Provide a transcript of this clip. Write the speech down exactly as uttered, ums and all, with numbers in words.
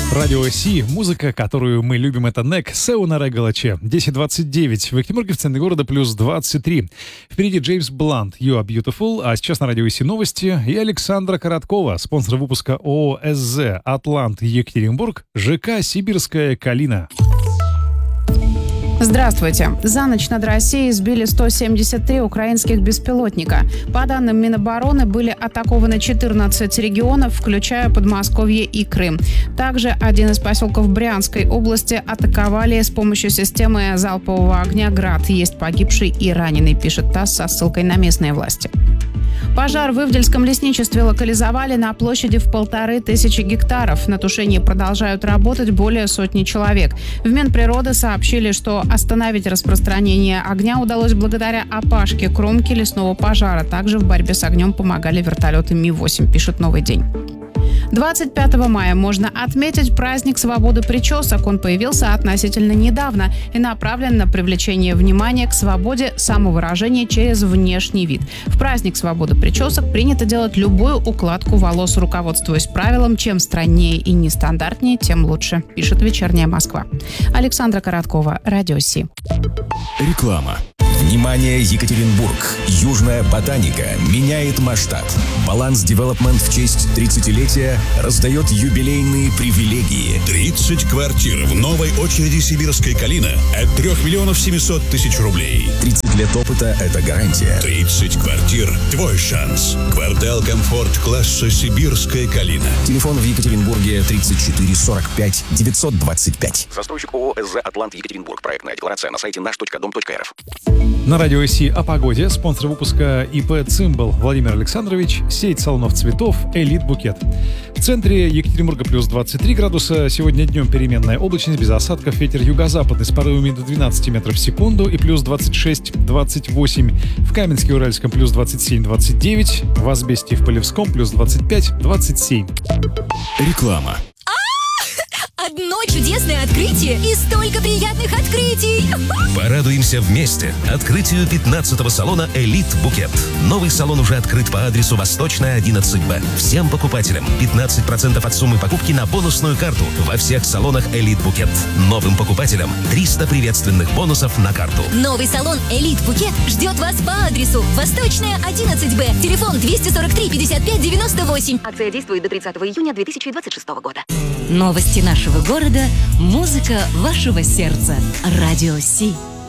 Радио Си, музыка, которую мы любим, это Нек, Сеуна Регалаче. десять двадцать девять. В Екатеринбурге, в центре города, плюс двадцать три. Впереди Джеймс Блант, You Are Beautiful. А сейчас на Радио Си новости. И Александра Короткова, спонсор выпуска ООО СЗ «Атлант Екатеринбург», ЖК «Сибирская Калина». Здравствуйте. За ночь над Россией сбили сто семьдесят три украинских беспилотника. По данным Минобороны, были атакованы четырнадцать регионов, включая Подмосковье и Крым. Также один из поселков Брянской области атаковали с помощью системы залпового огня «Град». Есть погибший и раненый, пишет ТАСС со ссылкой на местные власти. Пожар в Ивдельском лесничестве локализовали на площади в полторы тысячи гектаров. На тушении продолжают работать более сотни человек. В Минприроды сообщили, что остановить распространение огня удалось благодаря опашке кромки лесного пожара. Также в борьбе с огнем помогали вертолеты Ми восемь, пишет «Новый день». двадцать пятого мая можно отметить праздник свободы причесок. Он появился относительно недавно и направлен на привлечение внимания к свободе самовыражения через внешний вид. В праздник свободы причесок принято делать любую укладку волос, руководствуясь правилом «чем страннее и нестандартнее, тем лучше», пишет «Вечерняя Москва». Александра Короткова, Радио Си. Реклама. Внимание, Екатеринбург! Южная ботаника меняет масштаб. Баланс Девелопмент в честь тридцатилетия раздает юбилейные привилегии. тридцать квартир в новой очереди «Сибирская Калина» от трех миллионов семьсот тысяч рублей. тридцать лет опыта – это гарантия. тридцать квартир – твой шанс. Квартал комфорт класса «Сибирская Калина». Телефон в Екатеринбурге тридцать четыре сорок пять девятьсот двадцать пять. Застройщик ООО СЗ «Атлант Екатеринбург». Проектная декларация на сайте наш точка дом точка эр эф. На Радио Си о погоде. Спонсор выпуска ИП «Цимбал» Владимир Александрович. Сеть салонов цветов «Элит Букет». В центре Екатеринбурга плюс двадцать три градуса. Сегодня днем переменная облачность, без осадков. Ветер юго-западный с порывами до двенадцати метров в секунду и плюс двадцать шесть двадцать восемь. В Каменске-Уральском плюс двадцать семь двадцать девять. В Асбесте и в Полевском плюс двадцать пять двадцать семь. Реклама. Одно чудесное открытие и столько приятных открытий! Порадуемся вместе открытию пятнадцатого салона «Элит Букет». Новый салон уже открыт по адресу Восточная, одиннадцать Б. Всем покупателям пятнадцать процентов от суммы покупки на бонусную карту во всех салонах «Элит Букет». Новым покупателям триста приветственных бонусов на карту. Новый салон «Элит Букет» ждет вас по адресу Восточная, одиннадцать Б. Телефон двести сорок три пятьдесят пять девяносто восемь. Акция действует до тридцатого июня две тысячи двадцать шестого года. Новости нашего города, музыка вашего сердца. Радио Си.